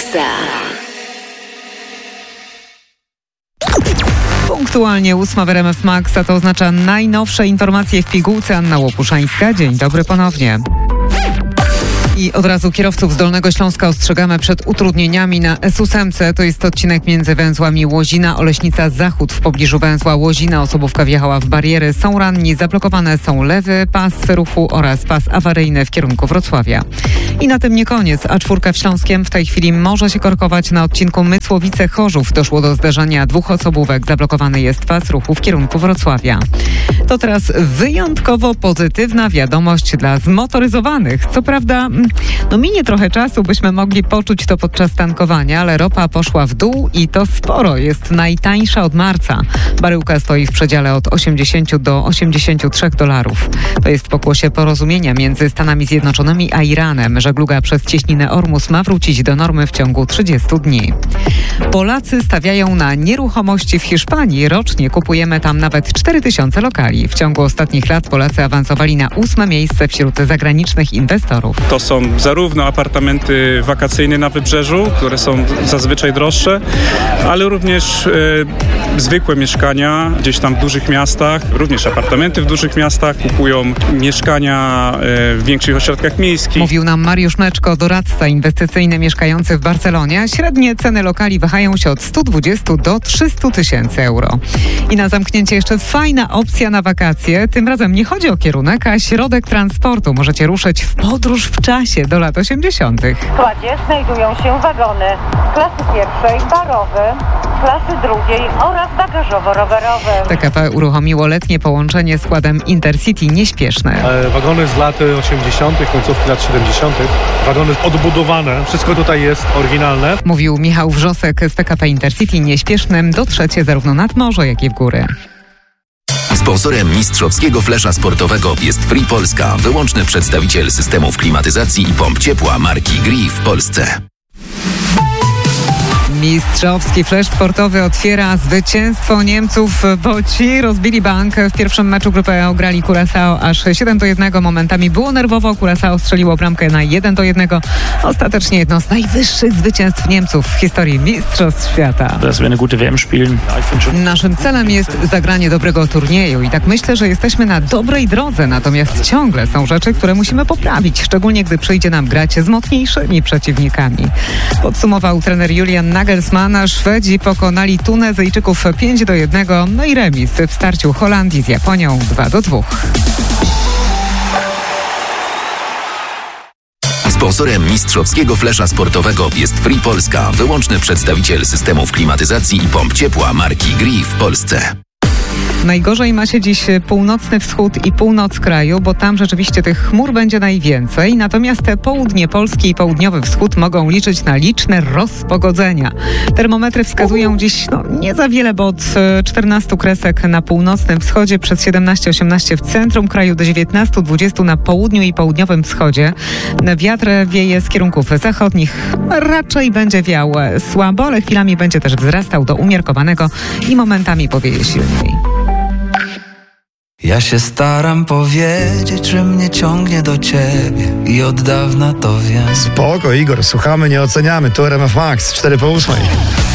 Ekstra. Punktualnie 8 w RMF Max, a to oznacza najnowsze informacje w pigułce. Anna Łopuszańska. Dzień dobry ponownie. I od razu kierowców z Dolnego Śląska ostrzegamy przed utrudnieniami na S8. To jest odcinek między węzłami Łozina-Oleśnica-Zachód. W pobliżu węzła Łozina osobówka wjechała w bariery. Są ranni, zablokowane są lewy pas ruchu oraz pas awaryjny w kierunku Wrocławia. I na tym nie koniec. A4 w Śląskiem w tej chwili może się korkować na odcinku Mysłowice-Chorzów. Doszło do zderzenia dwóch osobówek. Zablokowany jest pas ruchu w kierunku Wrocławia. To teraz wyjątkowo pozytywna wiadomość dla zmotoryzowanych. Co prawda, minie trochę czasu, byśmy mogli poczuć to podczas tankowania, ale ropa poszła w dół i to sporo. Jest najtańsza od marca. Baryłka stoi w przedziale od 80 do $83. To jest pokłosie porozumienia między Stanami Zjednoczonymi a Iranem. Żegluga przez cieśninę Ormus ma wrócić do normy w ciągu 30 dni. Polacy stawiają na nieruchomości w Hiszpanii. Rocznie kupujemy tam nawet 4000 lokali. W ciągu ostatnich lat Polacy awansowali na 8 miejsce wśród zagranicznych inwestorów. To są zarówno apartamenty wakacyjne na wybrzeżu, które są zazwyczaj droższe, ale również zwykłe mieszkania gdzieś tam w dużych miastach, również apartamenty w dużych miastach, kupują mieszkania w większych ośrodkach miejskich. Mówił nam Mariusz Meczko, doradca inwestycyjny mieszkający w Barcelonie. Średnie ceny lokali wahają się od 120 do 300 tysięcy euro. I na zamknięcie jeszcze fajna opcja na wakacje. Tym razem nie chodzi o kierunek, a środek transportu. Możecie ruszyć w podróż w czasie do lat 80. W składzie znajdują się wagony klasy pierwszej, barowy, klasy drugiej oraz bagażowo-rowerowy. PKP uruchomiło letnie połączenie składem Intercity nieśpieszne. Wagony z lat 80., końcówki lat 70., wagony odbudowane, wszystko tutaj jest oryginalne. Mówił Michał Wrzosek z PKP Intercity nieśpiesznym. Dotrzecie zarówno nad morze, jak i w góry. Sponsorem mistrzowskiego flesza sportowego jest Free Polska, wyłączny przedstawiciel systemów klimatyzacji i pomp ciepła marki Gree w Polsce. Mistrzowski flesz sportowy otwiera zwycięstwo Niemców, bo ci rozbili bank. W pierwszym meczu grupy E ograli Curaçao aż 7-1. Momentami było nerwowo. Curaçao strzeliło bramkę na 1-1. Ostatecznie jedno z najwyższych zwycięstw Niemców w historii Mistrzostw Świata. Naszym celem jest zagranie dobrego turnieju i tak myślę, że jesteśmy na dobrej drodze. Natomiast ciągle są rzeczy, które musimy poprawić, szczególnie gdy przyjdzie nam grać z mocniejszymi przeciwnikami. Podsumował trener Julian Nagelsmann. Szwedzi pokonali Tunezyjczyków 5-1, no i remis w starciu Holandii z Japonią 2-2. Sponsorem mistrzowskiego flesza sportowego jest Free Polska, wyłączny przedstawiciel systemów klimatyzacji i pomp ciepła marki Gree w Polsce. Najgorzej ma się dziś północny wschód i północ kraju, bo tam rzeczywiście tych chmur będzie najwięcej. Natomiast południe Polski i południowy wschód mogą liczyć na liczne rozpogodzenia. Termometry wskazują dziś nie za wiele, bo od 14 kresek na północnym wschodzie, przez 17-18 w centrum kraju, do 19-20 na południu i południowym wschodzie. Wiatr wieje z kierunków zachodnich. Raczej będzie wiał słabo, ale chwilami będzie też wzrastał do umiarkowanego i momentami powieje silniej. Ja się staram powiedzieć, że mnie ciągnie do ciebie i od dawna to wiem. Spoko, Igor, słuchamy, nie oceniamy. Tu RMF Max, 4 po 8.